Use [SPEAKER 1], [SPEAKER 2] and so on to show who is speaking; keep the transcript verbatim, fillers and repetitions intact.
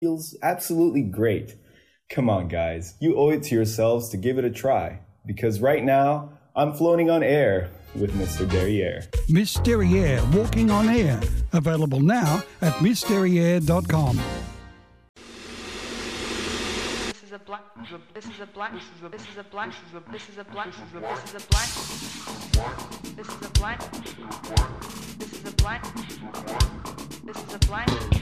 [SPEAKER 1] feels absolutely great. Come on, guys, you owe it to yourselves to give it a try, because right now, I'm floating on air with Mister Derriere.
[SPEAKER 2] Miss Derriere, Walking on Air. Available now at miss derriere dot com.
[SPEAKER 3] This is a black. This is a black. This is a this is a black. This is a black. This is a black. This is a black. This is a black. This is a black. This is a black.